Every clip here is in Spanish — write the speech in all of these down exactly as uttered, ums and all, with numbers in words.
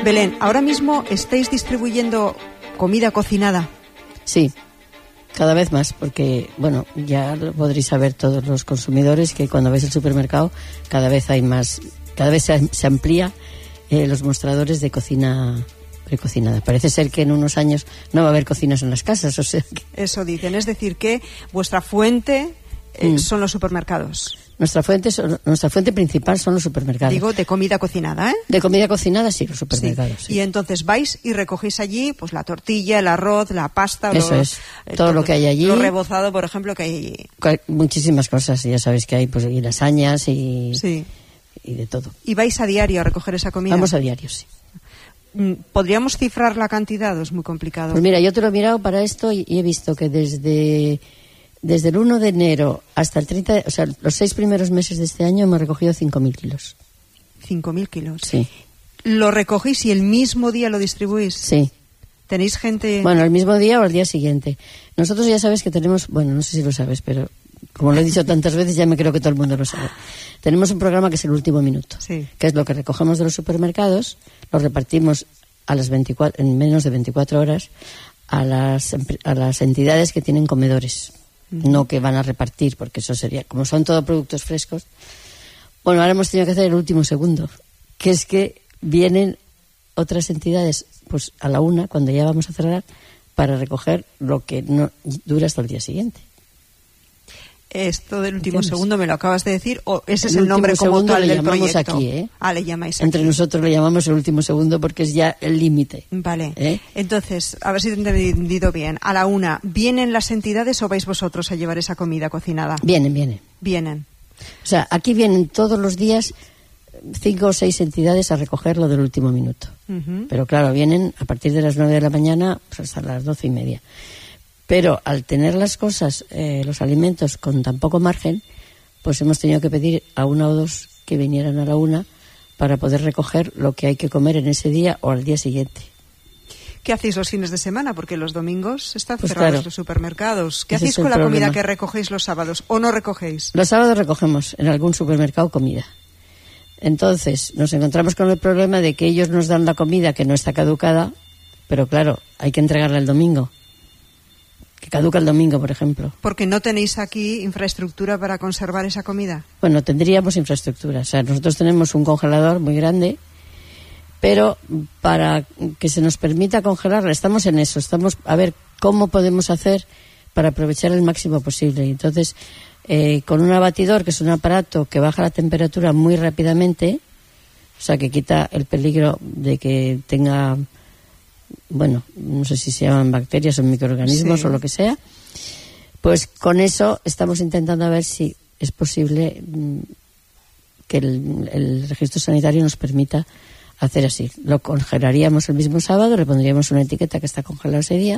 Belén, ahora mismo estáis distribuyendo comida cocinada. Sí, cada vez más, porque, bueno, ya lo podréis saber todos los consumidores que cuando vais al supermercado cada vez hay más, cada vez se, se amplía eh, los mostradores de cocina precocinada. Parece ser que en unos años no va a haber cocinas en las casas, o sea que... Eso dicen, es decir que vuestra fuente eh, mm. son los supermercados. Nuestra fuente, son, nuestra fuente principal son los supermercados. Digo, de comida cocinada, ¿eh? De comida cocinada, sí, los supermercados. Sí. Sí. Y entonces vais y recogéis allí pues la tortilla, el arroz, la pasta. Eso lo, es, todo, todo lo que hay allí. Lo rebozado, por ejemplo, que hay allí. Muchísimas cosas, ya sabéis que hay pues y lasañas y, sí. y de todo. ¿Y vais a diario a recoger esa comida? Vamos a diario, sí. ¿Podríamos cifrar la cantidad o es muy complicado? Pues mira, yo te lo he mirado para esto y, y he visto que desde... Desde el uno de enero hasta el treinta, o sea, los seis primeros meses de este año hemos recogido cinco mil kilos. cinco mil kilos. Sí. ¿Lo recogéis y el mismo día lo distribuís? Sí. ¿Tenéis gente...? Bueno, el mismo día o el día siguiente. Nosotros ya sabes que tenemos, bueno, no sé si lo sabes, pero como lo he dicho tantas veces, ya me creo que todo el mundo lo sabe. Tenemos un programa que es el último minuto, sí. que es lo que recogemos de los supermercados, lo repartimos a las veinticuatro, en menos de veinticuatro horas a las, a las entidades que tienen comedores. No que van a repartir, porque eso sería, como son todos productos frescos. Bueno, ahora hemos tenido que hacer el último segundo, que es que vienen otras entidades pues a la una, cuando ya vamos a cerrar, para recoger lo que no dura hasta el día siguiente. Esto del último ¿Entiendes? Segundo me lo acabas de decir, o ese es el, el nombre como tal del proyecto. Aquí, ¿eh? Ah, le llamáis aquí. Entre nosotros le llamamos el último segundo porque es ya el límite. Vale. ¿Eh? Entonces, a ver si te he entendido bien. A la una, ¿vienen las entidades o vais vosotros a llevar esa comida cocinada? Vienen, vienen. Vienen. O sea, aquí vienen todos los días cinco o seis entidades a recoger lo del último minuto. Uh-huh. Pero claro, vienen a partir de las nueve de la mañana pues hasta las doce y media. Pero al tener las cosas, eh, los alimentos con tan poco margen, pues hemos tenido que pedir a una o dos que vinieran a la una para poder recoger lo que hay que comer en ese día o al día siguiente. ¿Qué hacéis los fines de semana? Porque los domingos están pues cerrados claro. Los supermercados. ¿Qué Ese hacéis con la problema. comida que recogéis los sábados o no recogéis? Los sábados recogemos en algún supermercado comida. Entonces nos encontramos con el problema de que ellos nos dan la comida que no está caducada, pero claro, hay que entregarla el domingo. Que caduca el domingo, por ejemplo. ¿Porque no tenéis aquí infraestructura para conservar esa comida? Bueno, tendríamos infraestructura. O sea, nosotros tenemos un congelador muy grande, pero para que se nos permita congelarla, estamos en eso. Estamos a ver cómo podemos hacer para aprovechar el máximo posible. Entonces, eh, con un abatidor, que es un aparato que baja la temperatura muy rápidamente, o sea, que quita el peligro de que tenga... bueno, no sé si se llaman bacterias o microorganismos sí. o lo que sea, pues con eso estamos intentando a ver si es posible mmm, que el, el registro sanitario nos permita hacer así. Lo congelaríamos el mismo sábado, le pondríamos una etiqueta que está congelado ese día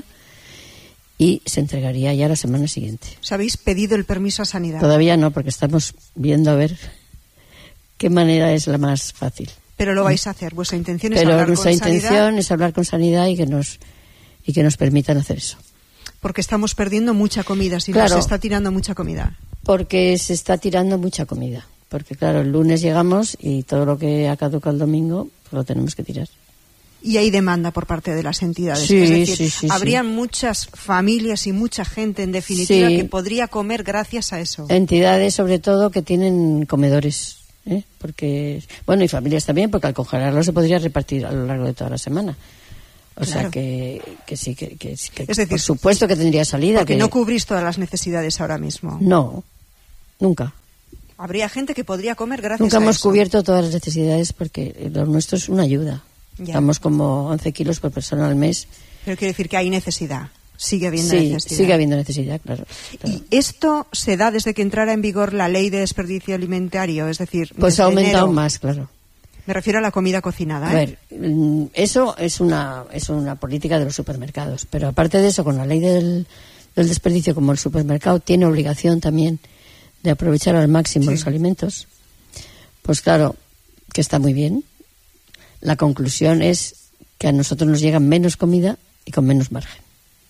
y se entregaría ya la semana siguiente. ¿Os habéis pedido el permiso a Sanidad? Todavía no, porque estamos viendo a ver qué manera es la más fácil. Pero lo vais a hacer, vuestra intención es Pero hablar con nuestra intención Sanidad. es hablar con Sanidad y que nos y que nos permitan hacer eso. Porque estamos perdiendo mucha comida, si claro, no se está tirando mucha comida. Porque se está tirando mucha comida. Porque claro, el lunes llegamos y todo lo que ha caducado el domingo pues lo tenemos que tirar. Y hay demanda por parte de las entidades. Sí, es decir, sí, sí, habría sí. muchas familias y mucha gente, en definitiva, sí. que podría comer gracias a eso. Entidades, sobre todo, que tienen comedores. ¿Eh? Porque bueno, y familias también, porque al congelarlo se podría repartir a lo largo de toda la semana. O claro. sea que, que sí, que, que, que es decir, por supuesto que tendría salida. Porque que... no cubrís todas las necesidades ahora mismo. No, nunca. Habría gente que podría comer gracias nunca a eso. Nunca hemos cubierto todas las necesidades porque lo nuestro es una ayuda. Ya. Estamos como once kilos por persona al mes. Pero quiere decir que hay necesidad. Sigue habiendo sí, necesidad. sigue habiendo necesidad, claro, claro. ¿Y esto se da desde que entrara en vigor la ley de desperdicio alimentario? Es decir, pues ha aumentado enero. más, claro. Me refiero a la comida cocinada, ¿eh? A ver, eso es una, es una política de los supermercados. Pero aparte de eso, con la ley del, del desperdicio, como el supermercado tiene obligación también de aprovechar al máximo sí. los alimentos, pues claro, que está muy bien. La conclusión es que a nosotros nos llega menos comida y con menos margen.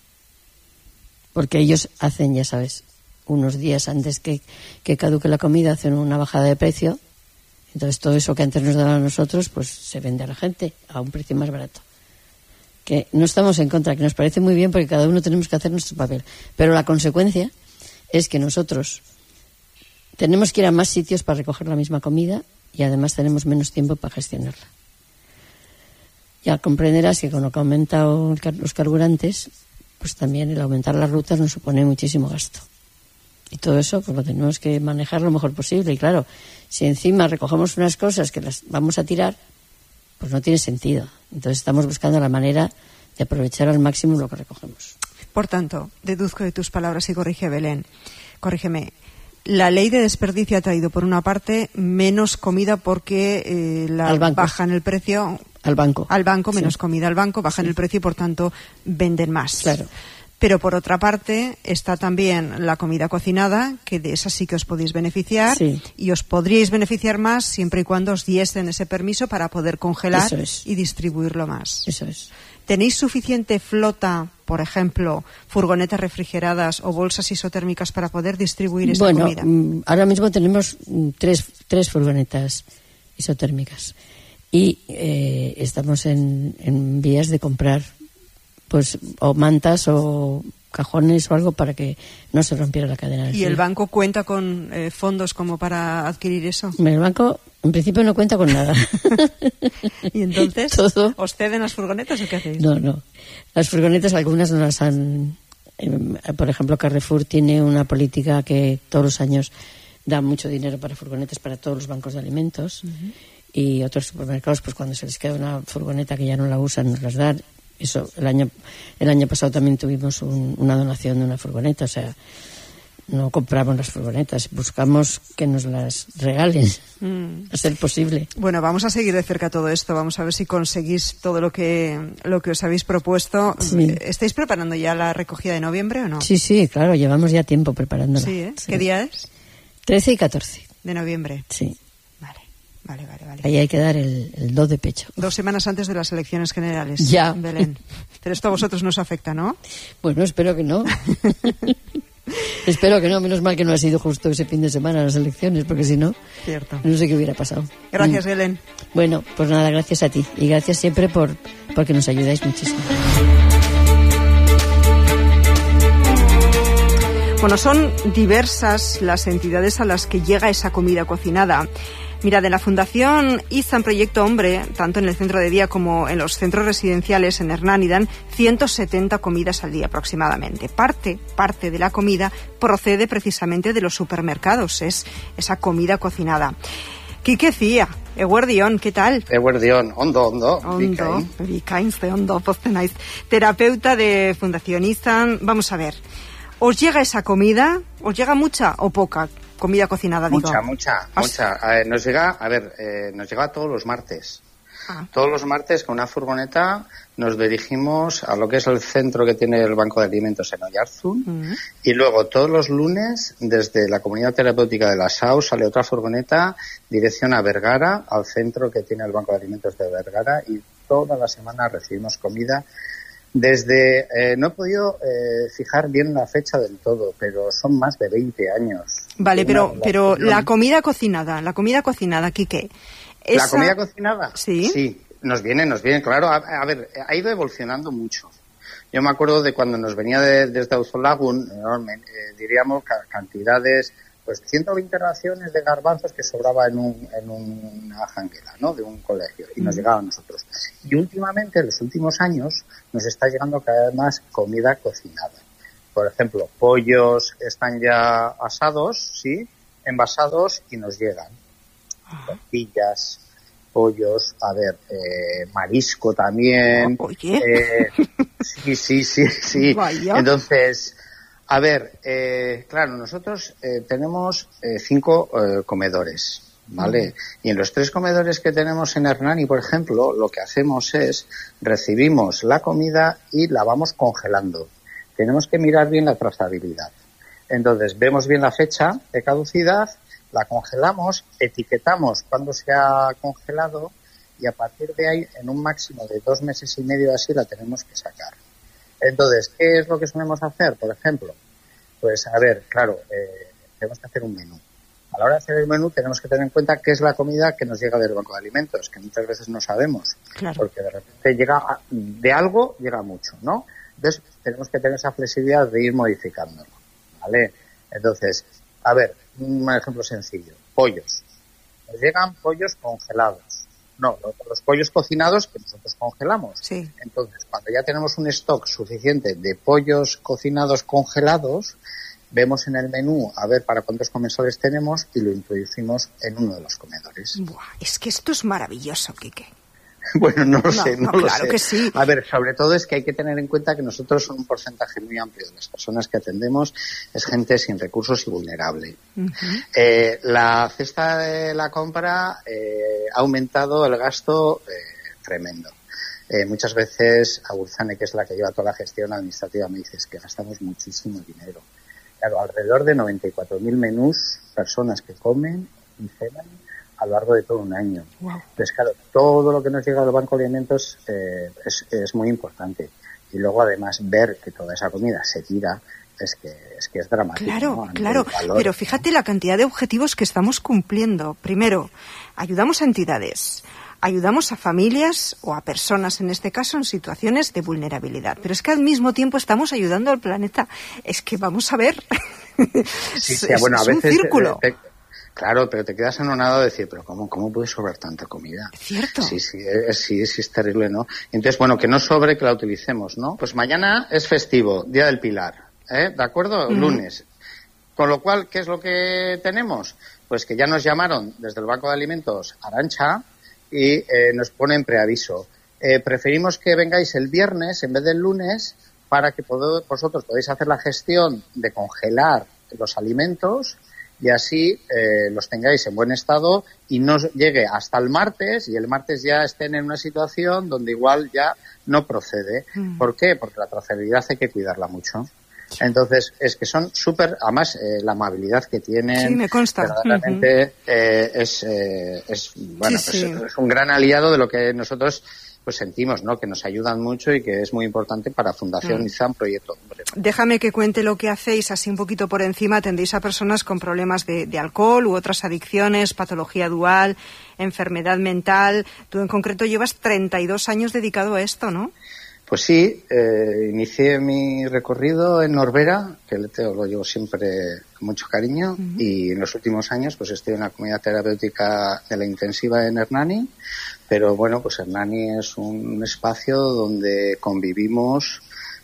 Porque ellos hacen, ya sabes, unos días antes que, que caduque la comida, hacen una bajada de precio. Entonces todo eso que antes nos daban a nosotros, pues se vende a la gente a un precio más barato. Que no estamos en contra, que nos parece muy bien porque cada uno tenemos que hacer nuestro papel. Pero la consecuencia es que nosotros tenemos que ir a más sitios para recoger la misma comida y además tenemos menos tiempo para gestionarla. Ya comprenderás que con lo que han aumentado los carburantes, pues también el aumentar las rutas nos supone muchísimo gasto. Y todo eso pues lo tenemos que manejar lo mejor posible. Y claro, si encima recogemos unas cosas que las vamos a tirar, pues no tiene sentido. Entonces estamos buscando la manera de aprovechar al máximo lo que recogemos. Por tanto, deduzco de tus palabras y corrige Belén. Corrígeme. La ley de desperdicio ha traído, por una parte, menos comida porque eh, la bajan el precio. Al banco. Al banco, menos sí. comida al banco, bajan sí. el precio y, por tanto, venden más. Claro. Pero, por otra parte, está también la comida cocinada, que de esa sí que os podéis beneficiar. Sí. Y os podríais beneficiar más siempre y cuando os diesen ese permiso para poder congelar es. y distribuirlo más. Eso es. ¿Tenéis suficiente flota, por ejemplo, furgonetas refrigeradas o bolsas isotérmicas para poder distribuir esa bueno, comida? Bueno, ahora mismo tenemos tres, tres furgonetas isotérmicas y eh, estamos en, en vías de comprar pues o mantas o cajones o algo para que no se rompiera la cadena de ¿Y frío. el banco cuenta con eh, fondos como para adquirir eso? El banco en principio no cuenta con nada. ¿Y entonces todo. os ceden las furgonetas o qué hacéis? No, no. Las furgonetas algunas no las han... Eh, por ejemplo, Carrefour tiene una política que todos los años da mucho dinero para furgonetas para todos los bancos de alimentos. Uh-huh. Y otros supermercados, pues cuando se les queda una furgoneta que ya no la usan, nos las dan. Eso, el año el año pasado también tuvimos un, una donación de una furgoneta, o sea, no compramos las furgonetas, buscamos que nos las regalen, mm. a ser posible. Bueno, vamos a seguir de cerca todo esto, vamos a ver si conseguís todo lo que lo que os habéis propuesto. Sí. ¿Estáis preparando ya la recogida de noviembre o no? Sí, sí, claro, llevamos ya tiempo preparándola. Sí, ¿eh? Sí. ¿Qué día es? trece y catorce. De noviembre. Sí. Vale, vale, vale. Ahí hay que dar el, el do de pecho. Dos semanas antes de las elecciones generales. Ya. Belén. Pero esto a vosotros no os afecta, ¿no? Bueno, espero que no. Espero que no. Menos mal que no ha sido justo ese fin de semana las elecciones, porque si no, cierto. No sé qué hubiera pasado. Gracias, mm. Belén. Bueno, pues nada, gracias a ti. Y gracias siempre por porque nos ayudáis muchísimo. Bueno, son diversas las entidades a las que llega esa comida cocinada. Mira, de la Fundación Izan Proyecto Hombre, tanto en el centro de día como en los centros residenciales en Hernani, dan ciento setenta comidas al día aproximadamente. Parte, parte de la comida procede precisamente de los supermercados, es esa comida cocinada. Quique Cía, eguerdión, ¿qué tal? Eguerdión, ondo, ondo. Ondo, bikain, ze ondo, poztenaiz. Terapeuta de Fundación Izan, vamos a ver. ¿Os llega esa comida? ¿Os llega mucha o poca comida cocinada? Digo. Mucha, mucha, ¿Has... mucha. A ver, nos llega, a ver, eh, nos llega todos los martes. Ah. Todos los martes con una furgoneta nos dirigimos a lo que es el centro que tiene el Banco de Alimentos en Oyarzún. Uh-huh. Y luego todos los lunes, desde la comunidad terapéutica de la S A U, sale otra furgoneta dirección a Vergara, al centro que tiene el Banco de Alimentos de Vergara. Y toda la semana recibimos comida. Desde, eh, no he podido eh, fijar bien la fecha del todo, pero son más de veinte años. Vale, pero pero la comida cocinada, la comida cocinada, Quique. Esa... ¿La comida cocinada? Sí. Sí, nos viene, nos viene, claro. A, a ver, ha ido evolucionando mucho. Yo me acuerdo de cuando nos venía de, desde Auzolagun, eh, diríamos cantidades, pues ciento veinte raciones de garbanzos que sobraba en, un, en una janguera, ¿no?, de un colegio, y nos llegaba a nosotros. Y últimamente, en los últimos años, nos está llegando cada vez más comida cocinada. Por ejemplo, pollos están ya asados, ¿sí?, envasados, y nos llegan. Tortillas, pollos, a ver, eh, marisco también. Oye. Eh, sí, sí, sí, sí. Vaya. Entonces... A ver, eh, claro, nosotros eh, tenemos eh, cinco eh, comedores, ¿vale? Uh-huh. Y en los tres comedores que tenemos en Hernani, por ejemplo, lo que hacemos es recibimos la comida y la vamos congelando. Tenemos que mirar bien la trazabilidad. Entonces, vemos bien la fecha de caducidad, la congelamos, etiquetamos cuándo se ha congelado y a partir de ahí, en un máximo de dos meses y medio así, la tenemos que sacar. Entonces, ¿qué es lo que solemos hacer? Por ejemplo, pues a ver, claro, eh, tenemos que hacer un menú, a la hora de hacer el menú tenemos que tener en cuenta qué es la comida que nos llega del banco de alimentos, que muchas veces no sabemos, claro. porque de repente llega a, de algo llega mucho, ¿no? Entonces tenemos que tener esa flexibilidad de ir modificándolo, ¿vale? Entonces, a ver, un ejemplo sencillo, pollos. Nos llegan pollos congelados. No, los pollos cocinados que nosotros congelamos. Sí. Entonces, cuando ya tenemos un stock suficiente de pollos cocinados congelados, vemos en el menú a ver para cuántos comensales tenemos y lo introducimos en uno de los comedores. Buah, es que esto es maravilloso, Quique. Bueno, no lo no, sé, no, no lo claro sé. Que sí. A ver, sobre todo es que hay que tener en cuenta que nosotros un porcentaje muy amplio de las personas que atendemos es gente sin recursos y vulnerable. Uh-huh. Eh, la cesta de la compra eh, ha aumentado el gasto eh, tremendo. Eh, muchas veces Agurzane, que es la que lleva toda la gestión administrativa, me dice que gastamos muchísimo dinero. Claro, alrededor de noventa y cuatro mil menús, personas que comen y cenan a lo largo de todo un año. Wow. Entonces, claro, todo lo que nos llega del banco de alimentos eh, es, es muy importante. Y luego, además, ver que toda esa comida se tira es que es, que es dramático. Claro, ¿no? claro. Valor, pero fíjate la cantidad de objetivos que estamos cumpliendo. Primero, ayudamos a entidades, ayudamos a familias o a personas, en este caso, en situaciones de vulnerabilidad. Pero es que al mismo tiempo estamos ayudando al planeta. Es que vamos a ver. Sí, sí, es, bueno, es a un veces, círculo. Eh, eh, Claro, pero te quedas anonadado de decir, pero ¿cómo, cómo puede sobrar tanta comida? ¿Cierto? Sí, sí, es, sí, sí, es terrible, ¿no? Entonces, bueno, que no sobre, que la utilicemos, ¿no? Pues mañana es festivo, Día del Pilar, ¿eh? ¿De acuerdo? Mm. Lunes. Con lo cual, ¿qué es lo que tenemos? Pues que ya nos llamaron desde el Banco de Alimentos Arantxa y eh, nos ponen preaviso. Eh, preferimos que vengáis el viernes en vez del lunes para que pod- vosotros podáis hacer la gestión de congelar los alimentos y así eh, los tengáis en buen estado y no llegue hasta el martes y el martes ya estén en una situación donde igual ya no procede. Mm. ¿Por qué? Porque la trazabilidad hay que cuidarla mucho. Entonces, es que son súper, además, eh, la amabilidad que tienen. Sí, me consta. Verdaderamente uh-huh. eh, es, eh, es, bueno, sí, pues sí. es un gran aliado de lo que nosotros pues sentimos, ¿no? Que nos ayudan mucho y que es muy importante para Fundación mm. IZAM Proyecto Hombre. Déjame que cuente lo que hacéis, así un poquito por encima. Atendéis a personas con problemas de, de alcohol u otras adicciones, patología dual, enfermedad mental. Tú en concreto llevas treinta y dos años dedicado a esto, ¿no? Pues sí, eh, inicié mi recorrido en Norbera, que lo llevo siempre con mucho cariño, uh-huh. y en los últimos años pues estoy en la comunidad terapéutica de la intensiva en Hernani, pero bueno, pues Hernani es un espacio donde convivimos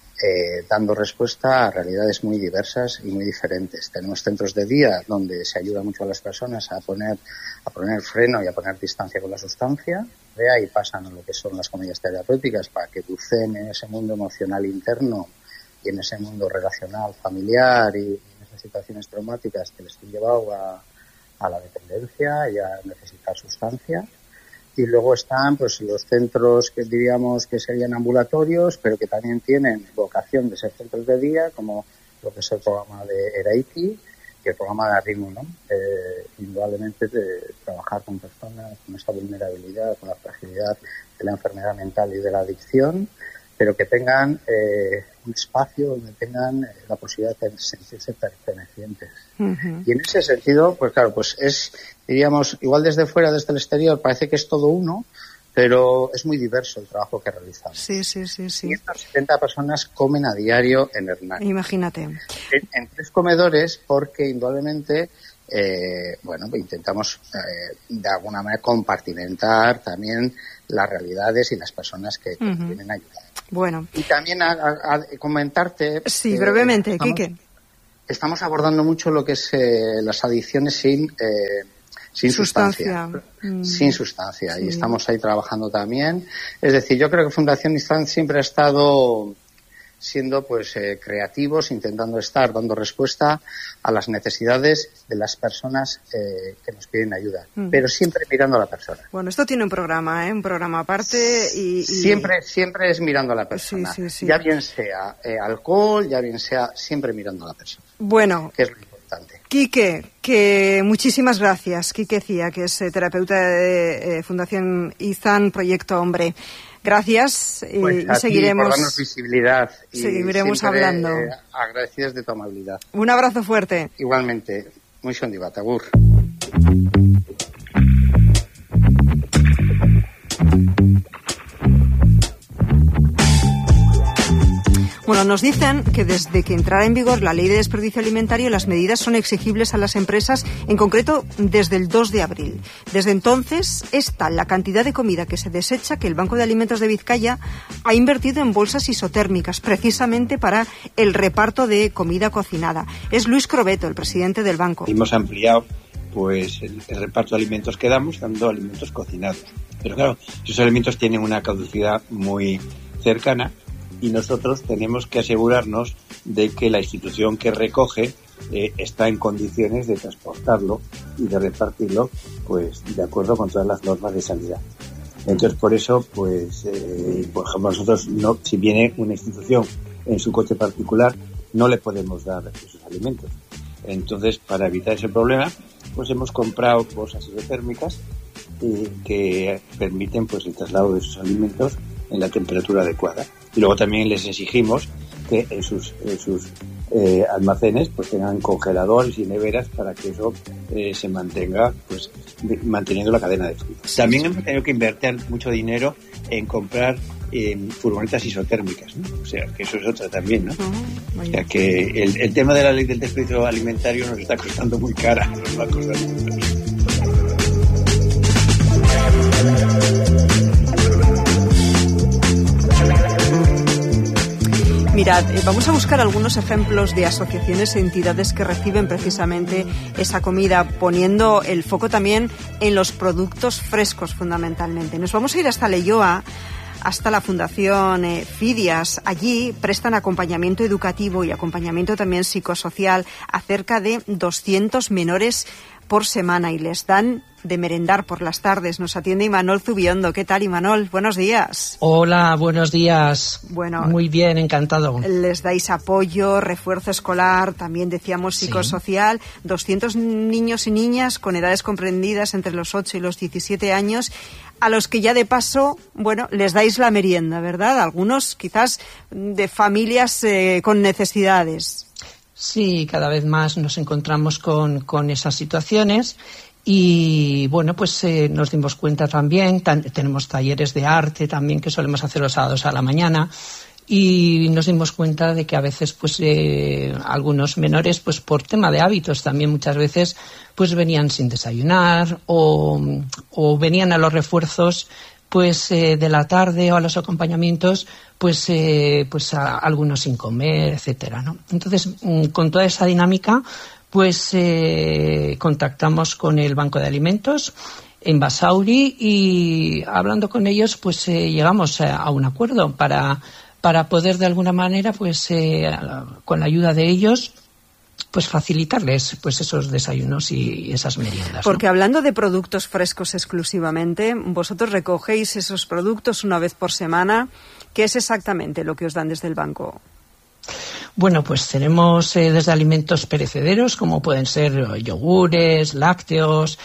eh, dando respuesta a realidades muy diversas y muy diferentes. Tenemos centros de día donde se ayuda mucho a las personas a poner a poner freno y a poner distancia con la sustancia. De ahí pasan a lo que son las comunidades terapéuticas para que buceen en ese mundo emocional interno y en ese mundo relacional familiar y en esas situaciones traumáticas que les han llevado a, a la dependencia y a necesitar sustancia. Y luego están pues los centros que diríamos que serían ambulatorios, pero que también tienen vocación de ser centros de día, como lo que es el programa de Eraiki y el programa de Arrimo, ¿no? Eh, indudablemente de trabajar con personas con esta vulnerabilidad, con la fragilidad de la enfermedad mental y de la adicción, pero que tengan eh, un espacio donde tengan eh, la posibilidad de sentirse pertenecientes. Uh-huh. Y en ese sentido, pues claro, pues es, diríamos, igual desde fuera, desde el exterior, parece que es todo uno, pero es muy diverso el trabajo que realizamos. Sí, sí, sí, sí. ciento setenta personas comen a diario en Hernani. Imagínate. En, en tres comedores, porque indudablemente, eh, bueno, intentamos eh, de alguna manera compartimentar también las realidades y las personas que, que uh-huh. vienen a ayudar. Bueno. Y también a, a, a comentarte... Sí, brevemente, estamos, Quique. Estamos abordando mucho lo que es eh, las adicciones sin... Eh, Sin sustancia, sustancia. Mm. sin sustancia. Sí. Y estamos ahí trabajando también. Es decir, yo creo que Fundación IZAM siempre ha estado siendo pues eh, creativos, intentando estar dando respuesta a las necesidades de las personas eh, que nos piden ayuda, mm. pero siempre mirando a la persona. Bueno, esto tiene un programa, ¿eh? Un programa aparte y... y... Siempre, siempre es mirando a la persona. Sí, sí, sí. Ya bien sea eh, alcohol, ya bien sea siempre mirando a la persona. Bueno. Que es lo importante. Quique, que muchísimas gracias. Quique Cía, que es eh, terapeuta de eh, Fundación IZAM Proyecto Hombre. Gracias y, pues y seguiremos. Por darnos visibilidad. Y seguiremos siempre, hablando. Eh, agradecidos de tu amabilidad. Un abrazo fuerte. Igualmente. Muy sondibat, agur. Bueno, nos dicen que desde que entrara en vigor la ley de desperdicio alimentario, las medidas son exigibles a las empresas, en concreto desde el dos de abril. Desde entonces es tal la cantidad de comida que se desecha que el Banco de Alimentos de Vizcaya ha invertido en bolsas isotérmicas, precisamente para el reparto de comida cocinada. Es Luis Crobeto, el presidente del banco. Hemos ampliado pues el, el reparto de alimentos que damos, dando alimentos cocinados. Pero claro, esos alimentos tienen una caducidad muy cercana, y nosotros tenemos que asegurarnos de que la institución que recoge eh, está en condiciones de transportarlo y de repartirlo pues de acuerdo con todas las normas de sanidad. Entonces, por eso, pues, eh, por ejemplo, nosotros, no, si viene una institución en su coche particular, no le podemos dar esos alimentos. Entonces, para evitar ese problema, pues hemos comprado bolsas isotérmicas eh, que permiten pues el traslado de esos alimentos en la temperatura adecuada. Y luego también les exigimos que en sus, en sus eh, almacenes pues tengan congeladores y neveras para que eso eh, se mantenga, pues de, manteniendo la cadena de frío. También hemos tenido que invertir mucho dinero en comprar eh, furgonetas isotérmicas, ¿no? O sea, que eso es otra también, ¿no? Uh-huh. O sea, que el, el tema de la ley del desperdicio alimentario nos está costando muy cara a los bancos de alimentos. Mirad, eh, vamos a buscar algunos ejemplos de asociaciones e entidades que reciben precisamente esa comida, poniendo el foco también en los productos frescos fundamentalmente. Nos vamos a ir hasta Leioa, hasta la Fundación eh, Fidias. Allí prestan acompañamiento educativo y acompañamiento también psicosocial a cerca de doscientos menores por semana y les dan de merendar por las tardes. Nos atiende Imanol Zubiondo. ¿Qué tal, Imanol? Buenos días. Hola, buenos días. Bueno, muy bien, encantado. Les dais apoyo, refuerzo escolar, también decíamos psicosocial, sí. doscientos niños y niñas con edades comprendidas entre los ocho y los diecisiete años, a los que ya de paso, bueno, les dais la merienda, ¿verdad? Algunos quizás de familias eh, con necesidades. Sí, cada vez más nos encontramos con, con esas situaciones. Y bueno, pues eh, nos dimos cuenta también, tan, tenemos talleres de arte también que solemos hacer los sábados a la mañana, y nos dimos cuenta de que a veces pues eh, algunos menores pues por tema de hábitos también muchas veces pues venían sin desayunar o, o venían a los refuerzos pues eh, de la tarde o a los acompañamientos pues eh, pues a, a algunos sin comer, etcétera, ¿no? Entonces, con toda esa dinámica pues eh, contactamos con el Banco de Alimentos en Basauri y hablando con ellos pues eh, llegamos a, a un acuerdo para, para poder de alguna manera pues eh, con la ayuda de ellos pues facilitarles pues esos desayunos y esas meriendas, ¿no? Porque hablando de productos frescos exclusivamente, vosotros recogéis esos productos una vez por semana. ¿Qué es exactamente lo que os dan desde el banco? Bueno, pues tenemos eh, desde alimentos perecederos, como pueden ser yogures, lácteos,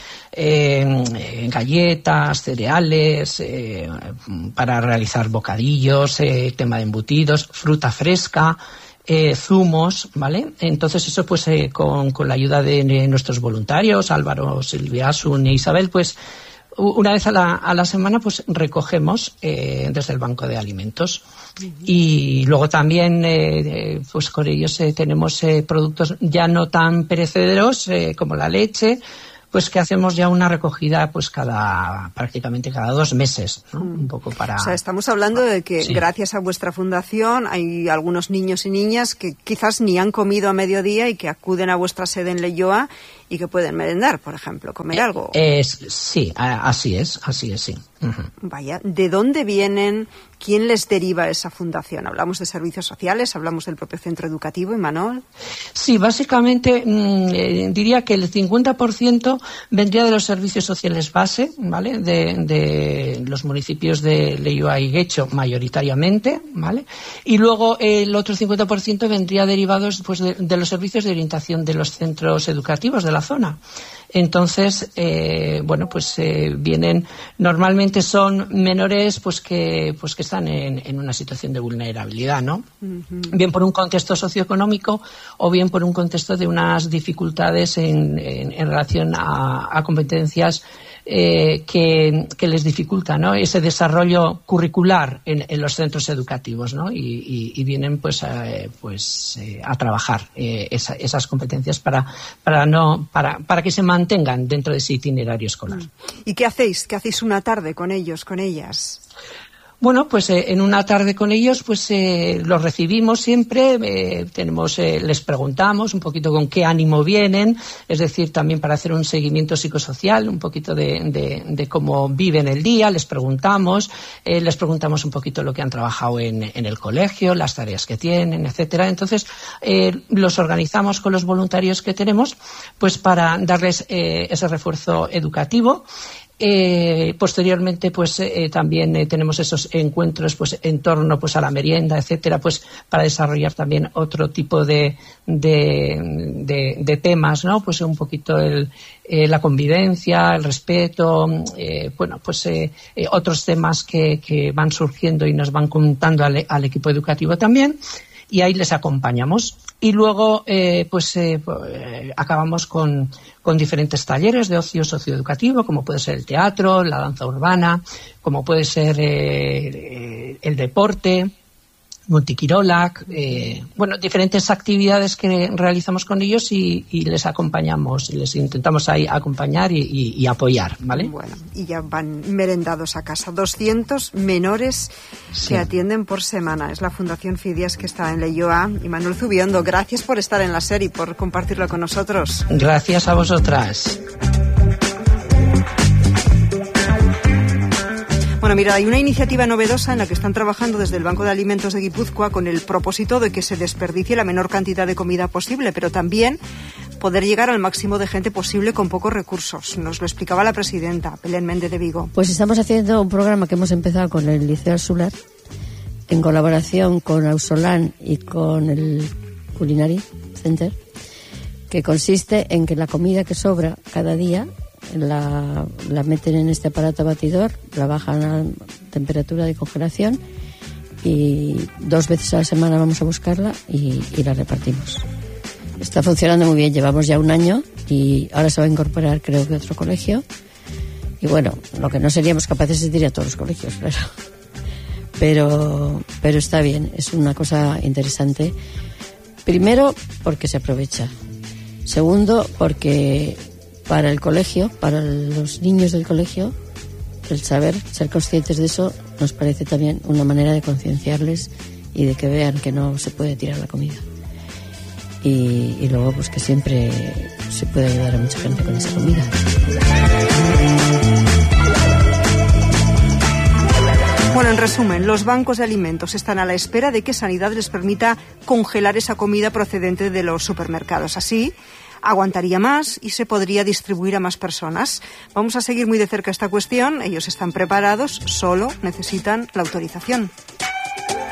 eh, galletas, cereales, eh, para realizar bocadillos, eh, tema de embutidos, fruta fresca, eh, zumos, ¿vale? Entonces eso pues eh, con, con la ayuda de, de nuestros voluntarios, Álvaro, Silvia, Asun e Isabel, pues una vez a la, a la semana pues recogemos eh, desde el Banco de Alimentos. Uh-huh. Y luego también eh, pues con ellos eh, tenemos eh, productos ya no tan perecederos eh, como la leche, pues que hacemos ya una recogida pues cada prácticamente cada dos meses, ¿no? Mm. Un poco para... O sea, estamos hablando de que sí. Gracias a vuestra fundación hay algunos niños y niñas que quizás ni han comido a mediodía y que acuden a vuestra sede en Leioa y que pueden merendar, por ejemplo, comer eh, algo. Es, sí, así es, así es, sí. Uh-huh. Vaya, ¿de dónde vienen? ¿Quién les deriva a esa fundación? ¿Hablamos de servicios sociales? ¿Hablamos del propio centro educativo, Imanol? Sí, básicamente mmm, eh, diría que el cincuenta por ciento vendría de los servicios sociales base, ¿vale? De, de los municipios de Leioa y Guecho mayoritariamente, ¿vale? Y luego eh, el otro cincuenta por ciento vendría derivados pues, de, de los servicios de orientación de los centros educativos de la la zona. Entonces, eh, bueno, pues eh, vienen, normalmente son menores pues que pues que están en, en una situación de vulnerabilidad, ¿no? Uh-huh. Bien por un contexto socioeconómico o bien por un contexto de unas dificultades en, en, en relación a, a competencias eh, que, que les dificultan, ¿no?, ese desarrollo curricular en, en los centros educativos, ¿no? Y, y, y vienen pues a, pues eh, a trabajar eh, esa, esas competencias para para no para para que se mantengan dentro de ese itinerario escolar. ¿Y qué hacéis? ¿Qué hacéis una tarde con ellos, con ellas? Bueno, pues eh, en una tarde con ellos, pues eh, los recibimos siempre, eh, tenemos, eh, les preguntamos un poquito con qué ánimo vienen, es decir, también para hacer un seguimiento psicosocial, un poquito de, de, de cómo viven el día, les preguntamos, eh, les preguntamos un poquito lo que han trabajado en, en el colegio, las tareas que tienen, etcétera. Entonces, eh, los organizamos con los voluntarios que tenemos, pues para darles eh, ese refuerzo educativo. Eh, posteriormente, pues eh, también eh, tenemos esos encuentros, pues en torno, pues a la merienda, etcétera, pues para desarrollar también otro tipo de de, de, de temas, ¿no? Pues un poquito el, eh, la convivencia, el respeto, eh, bueno, pues eh, eh, otros temas que, que van surgiendo y nos van contando al, al equipo educativo también. Y ahí les acompañamos. Y luego, eh, pues, eh, eh, acabamos con, con diferentes talleres de ocio socioeducativo, como puede ser el teatro, la danza urbana, como puede ser eh, eh, el deporte, Multikirolak, eh, bueno, diferentes actividades que realizamos con ellos y, y les acompañamos, les intentamos ahí acompañar y, y, y apoyar, ¿vale? Bueno, y ya van merendados a casa. doscientos menores sí. que atienden por semana. Es la Fundación Fidias que está en Leioa. Y Manuel Zubiondo, gracias por estar en la serie y por compartirlo con nosotros. Gracias a vosotras. Bueno, mira, hay una iniciativa novedosa en la que están trabajando desde el Banco de Alimentos de Guipúzcoa con el propósito de que se desperdicie la menor cantidad de comida posible, pero también poder llegar al máximo de gente posible con pocos recursos. Nos lo explicaba la presidenta, Belén Méndez de Vigo. Pues estamos haciendo un programa que hemos empezado con el Liceo Arsular, en colaboración con Ausolán y con el Culinary Center, que consiste en que la comida que sobra cada día La, la meten en este aparato batidor, la bajan a temperatura de congelación y dos veces a la semana vamos a buscarla y, y la repartimos. Está funcionando muy bien, llevamos ya un año y ahora se va a incorporar creo que otro colegio y bueno, lo que no seríamos capaces es de ir a todos los colegios, claro. Pero, pero está bien, es una cosa interesante. Primero, porque se aprovecha. Segundo, porque para el colegio, para los niños del colegio, el saber, ser conscientes de eso, nos parece también una manera de concienciarles y de que vean que no se puede tirar la comida. Y, y luego, pues que siempre se puede ayudar a mucha gente con esa comida. Bueno, en resumen, los bancos de alimentos están a la espera de que Sanidad les permita congelar esa comida procedente de los supermercados. Así aguantaría más y se podría distribuir a más personas. Vamos a seguir muy de cerca esta cuestión. Ellos están preparados, solo necesitan la autorización.